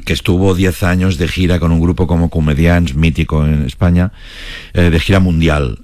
que estuvo 10 años de gira con un grupo como Comedians, mítico en España, de gira mundial.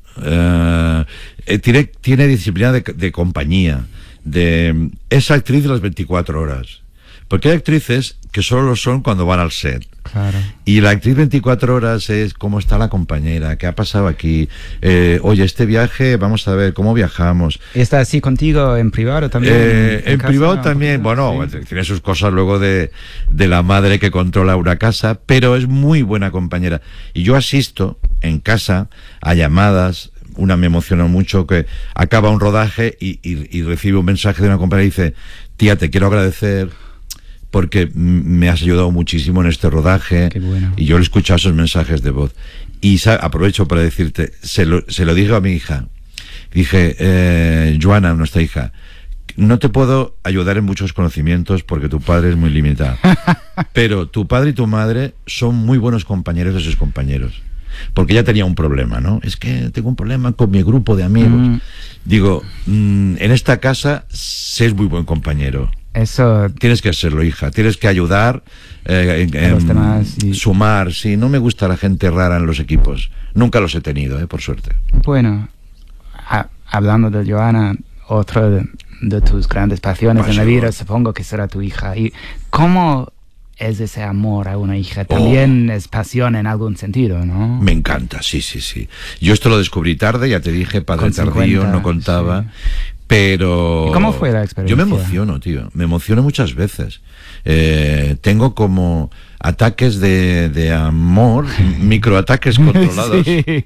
Tiene disciplina de compañía. Es actriz de las 24 horas. Porque hay actrices que solo lo son cuando van al set. Claro. Y la actriz 24 horas es cómo está la compañera, qué ha pasado aquí, oye, este viaje, vamos a ver cómo viajamos. ¿Está así contigo en privado también? En privado también, bueno, sí. Tiene sus cosas luego de la madre que controla una casa, pero es muy buena compañera. Y yo asisto en casa a llamadas. Una me emocionó mucho, que acaba un rodaje y recibe un mensaje de una compañera y dice: tía, te quiero agradecer porque me has ayudado muchísimo en este rodaje. Qué bueno. Y yo le he escuchado esos mensajes de voz. Y aprovecho para decirte, se lo dije a mi hija. Dije, Joana, nuestra hija, no te puedo ayudar en muchos conocimientos porque tu padre es muy limitado. Pero tu padre y tu madre son muy buenos compañeros de sus compañeros. Porque ella tenía un problema, ¿no? Es que tengo un problema con mi grupo de amigos. Digo, en esta casa sé es muy buen compañero. Eso... Tienes que serlo, hija. Tienes que ayudar, los demás, y... sumar. Sí, no me gusta la gente rara en los equipos. Nunca los he tenido, por suerte. Bueno, hablando de Joana, otra de tus grandes pasiones en la vida, supongo que será tu hija. ¿Y cómo es ese amor a una hija? También es pasión en algún sentido, ¿no? Me encanta, sí. Yo esto lo descubrí tarde, ya te dije, padre tardío, no contaba. Sí. Pero... ¿Y cómo fue la experiencia? Yo me emociono, tío. Me emociono muchas veces. Tengo como ataques de amor, microataques controlados.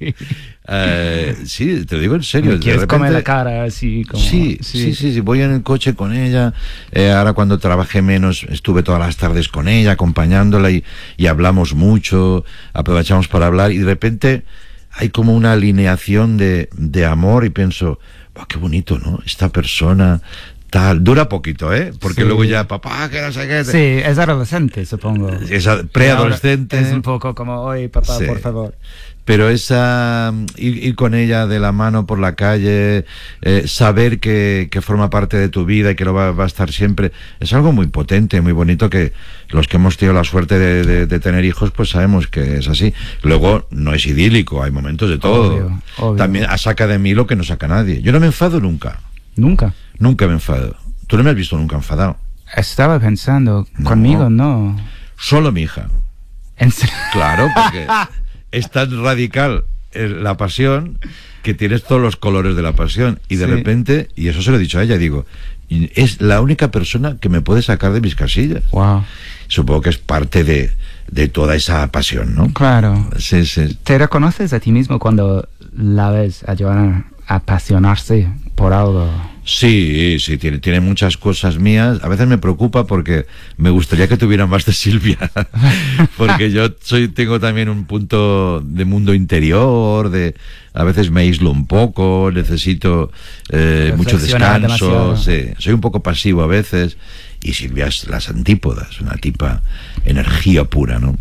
Sí, te lo digo en serio. ¿Quieres comer la cara así? Como... Sí. Voy en el coche con ella. Ahora cuando trabajé menos, estuve todas las tardes con ella, acompañándola y hablamos mucho, aprovechamos para hablar y de repente hay como una alineación de amor y pienso... Oh, qué bonito, ¿no? Esta persona tal. Dura poquito, porque luego ya, papá, que no sé qué. Sí, es adolescente, supongo. Es preadolescente. Es un poco como, oye, papá, sí. Por favor. Pero esa ir con ella de la mano por la calle, saber que forma parte de tu vida y que lo va a estar siempre, es algo muy potente, muy bonito, que los que hemos tenido la suerte de tener hijos, pues sabemos que es así. Luego, no es idílico, hay momentos de todo. Obvio. También saca de mí lo que no saca nadie. Yo no me enfado nunca. ¿Nunca? Nunca me enfado. Tú no me has visto nunca enfadado. Estaba pensando, conmigo no. Solo mi hija. ¿En serio? Claro, porque... es tan radical la pasión que tienes todos los colores de la pasión y de repente, y eso se lo he dicho a ella, digo, es la única persona que me puede sacar de mis casillas. Wow. Supongo que es parte de toda esa pasión, ¿no? Claro. Sí. ¿Te reconoces a ti mismo cuando la ves a Joana apasionarse por algo? Sí, tiene muchas cosas mías. A veces me preocupa porque me gustaría que tuviera más de Silvia. Porque yo tengo también un punto de mundo interior, a veces me aíslo un poco, necesito mucho descanso. Sí, soy un poco pasivo a veces. Y Silvia es las antípodas, una tipa energía pura, ¿no?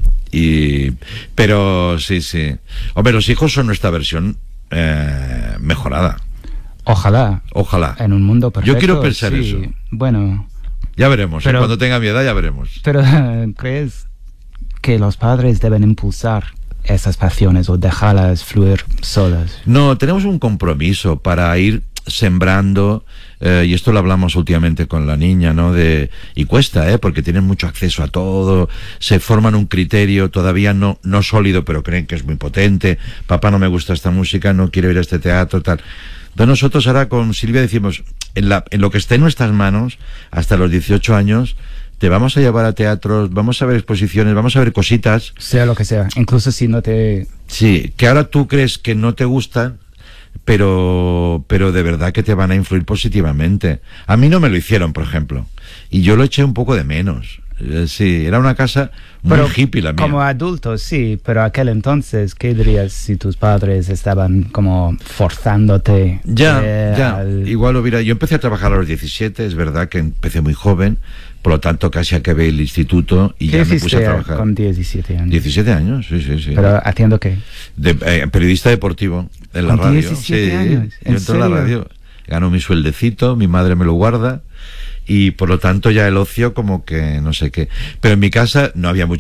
Pero sí. Hombre, los hijos son nuestra versión mejorada. Ojalá. En un mundo perfecto. Yo quiero pensar eso. Bueno. Ya veremos. Pero, cuando tenga mi edad ya veremos. Pero ¿crees que los padres deben impulsar esas pasiones o dejarlas fluir solas? No, tenemos un compromiso para ir sembrando, y esto lo hablamos últimamente con la niña, ¿no? Y cuesta, porque tienen mucho acceso a todo, se forman un criterio todavía no sólido, pero creen que es muy potente. Papá, no me gusta esta música, no quiero ir a este teatro, tal. Entonces nosotros ahora con Silvia decimos, en lo que esté en nuestras manos, hasta los 18 años, te vamos a llevar a teatros, vamos a ver exposiciones, vamos a ver cositas. Sea lo que sea, incluso si no te... Sí, que ahora tú crees que no te gustan, pero de verdad que te van a influir positivamente. A mí no me lo hicieron, por ejemplo, y yo lo eché un poco de menos. Sí, era una casa muy hippie la mía. Como adulto, sí, pero aquel entonces, ¿qué dirías si tus padres estaban como forzándote? Ya, igual yo empecé a trabajar a los 17, es verdad que empecé muy joven, por lo tanto casi acabé el instituto y ya me puse a trabajar. Con 17 años? 17 años, sí. ¿Pero haciendo qué? Periodista deportivo en la radio. 17 años? Yo entro en la radio, gano mi sueldecito, mi madre me lo guarda. Y por lo tanto ya el ocio como que no sé qué. Pero en mi casa no había mucho